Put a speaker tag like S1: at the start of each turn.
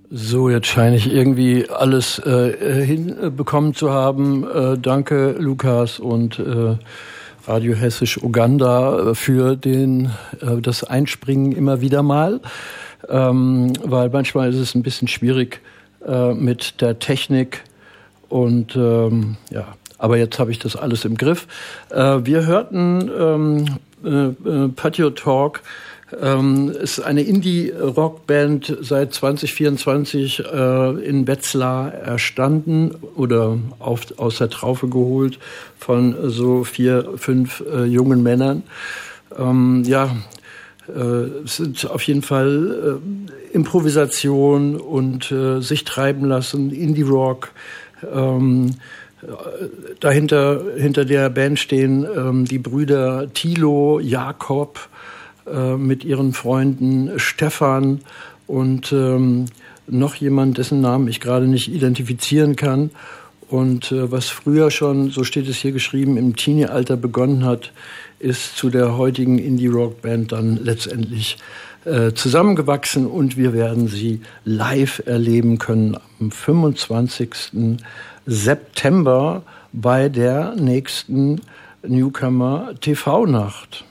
S1: So, jetzt scheine ich irgendwie alles hinbekommen zu haben. Danke, Lukas und Radio Hessisch Uganda für das Einspringen immer wieder mal, weil manchmal ist es ein bisschen schwierig mit der Technik und aber jetzt habe ich das alles im Griff. Wir hörten Patio Talk. Ist eine Indie-Rock-Band seit 2024 in Wetzlar erstanden oder aus der Traufe geholt von so 4, 5 jungen Männern. Es sind auf jeden Fall Improvisation und sich treiben lassen, Indie-Rock. Hinter der Band stehen die Brüder Thilo, Jakob, mit ihren Freunden Stefan und noch jemand, dessen Namen ich gerade nicht identifizieren kann. Und was früher schon, so steht es hier geschrieben, im Teenie-Alter begonnen hat, ist zu der heutigen Indie-Rock-Band dann letztendlich zusammengewachsen. Und wir werden sie live erleben können am 25. September bei der nächsten Newcomer TV-Nacht.